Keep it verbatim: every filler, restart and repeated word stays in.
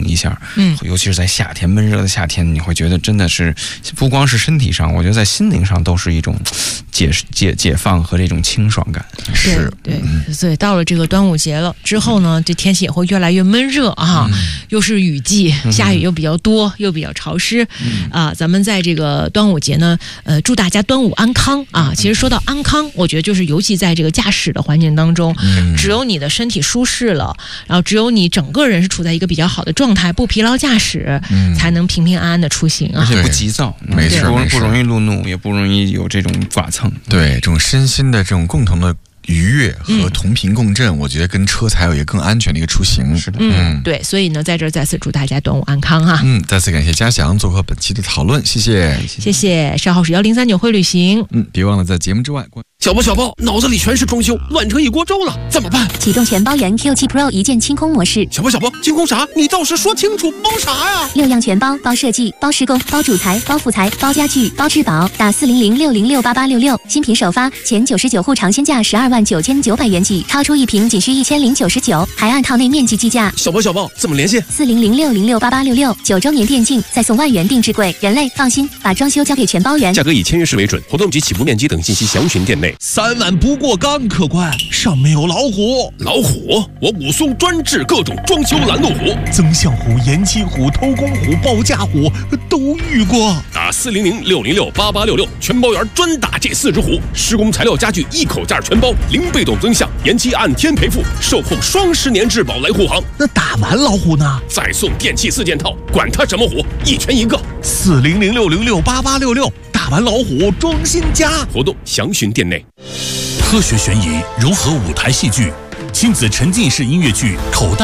一下。嗯，尤其是在夏天闷热的夏天，你会觉得真的是不光是身体上，我觉得在心灵上都是一种解解解放和这种清爽感。 是，对，嗯、所以到了这个端午节了之后呢，这天气也会越来越闷热啊，嗯、又是雨季，下雨又比较多，嗯、又比较潮湿、嗯、啊。咱们在这个端午节呢，呃，祝大家端午安康啊。其实说到安康，我觉得就是尤其在这个驾驶的环境当中，嗯、只有你的身体舒适了，然后只有你整个人是处在一个比较好的状态，不疲劳驾驶，嗯、才能平平安安的出行啊， 而且不急躁， 没事， 不不容易路怒，也不容易有这种剐蹭。 对，这种身心的这种共同的愉悦和同频共振、嗯、我觉得跟车才有一个更安全的一个出行。 是的， 嗯，对，所以呢在这儿再次祝大家端午安康哈。 嗯，再次感谢嘉祥做客本期的讨论，谢谢谢谢。稍后是幺零三九会旅行， 嗯，别忘了在节目之外小包小包，脑子里全是装修，乱成一锅粥了，怎么办？ 启动全包元 Q 七 Pro 一键清空模式。 小包小包，清空啥？你倒是说清楚，包啥呀？ 六样全包，包设计，包施工，包主材，包副材，包家具，包质保。打四零零六零六八八六六，新品首发，前九十九户尝鲜价十二万九千九百元起，超出一瓶仅需一千零九十九，还按套内面积计价。 小包小包，怎么联系？ 四零零六零六八八六六，九周年电竞，再送万元定制柜。人类放心，把装修交给全包元。 价格以签约式为准，活动及起步面积等信息详询店内。 三碗不过冈，客官，上面有老虎。 老虎？我武松专治各种装修拦路虎， 增项虎、延期虎、偷工虎、报价虎都遇过。 打四零零六零六八八六六，全包员专打这四只虎。施工材料家具一口价全包，零被动增项，延期按天赔付，售后双十年质保来护航。 那打完老虎呢？ 再送电器四件套，管它什么虎，一拳一个。 四零零六零六八八六六，打完老虎装新家。 活动详询店内。 科学悬疑融合舞台戏剧，亲子沉浸式音乐剧《口袋》